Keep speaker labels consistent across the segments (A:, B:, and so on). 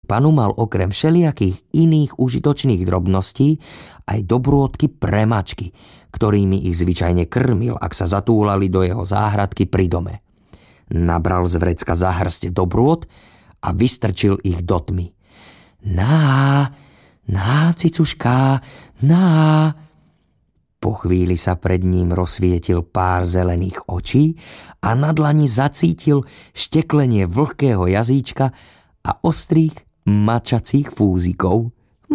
A: panu mal okrem všelijakých iných užitočných drobností aj dobrôdky pre mačky, ktorými ich zvyčajne krmil, ak sa zatúlali do jeho záhradky pri dome. Nabral z vrecka za hrste dobrôd a vystrčil ich do tmy. Na, cicuška, na. Po chvíli sa pred ním rozsvietil pár zelených očí a na dlani zacítil šteklenie vlhkého jazyčka a ostrých mačacích fúzikov.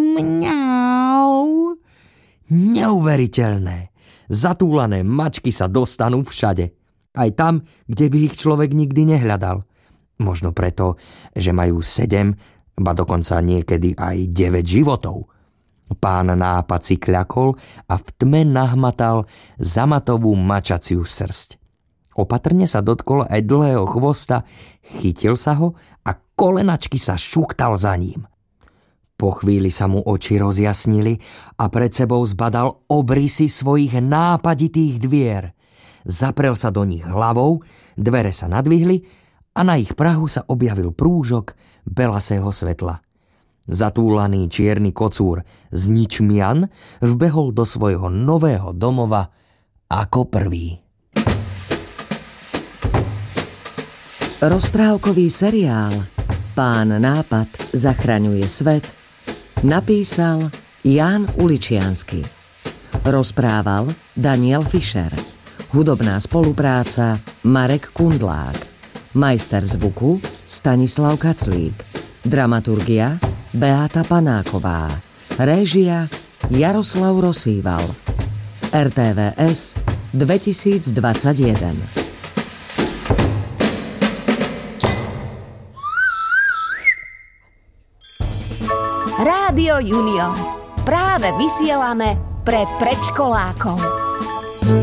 A: Mňau! Neuveriteľné! Zatúlané mačky sa dostanú všade. Aj tam, kde by ich človek nikdy nehľadal. Možno preto, že majú 7, ba dokonca niekedy aj 9 životov. Pán Nápad si kľakol a v tme nahmatal zamatovú mačaciu srsť. Opatrne sa dotkol aj dlhého chvosta, chytil sa ho a kolenačky sa šuchtal za ním. Po chvíli sa mu oči rozjasnili a pred sebou zbadal obrysy svojich nápaditých dvier. Zaprel sa do nich hlavou, dvere sa nadvihli a na ich prahu sa objavil prúžok belasého svetla. Zatúlaný čierny kocúr z Ničmian vbehol do svojho nového domova ako prvý.
B: Rozprávkový seriál Pán Nápad zachraňuje svet napísal Ján Uličiansky. Rozprával Daniel Fischer. Hudobná spolupráca Marek Kundlák. Majster zvuku Stanislav Kaclík. Dramaturgia Beáta Panáková. Réžia Jaroslav Rosýval. RTVS 2021.
C: Rádio Junior. Práve vysielame pre predškolákov.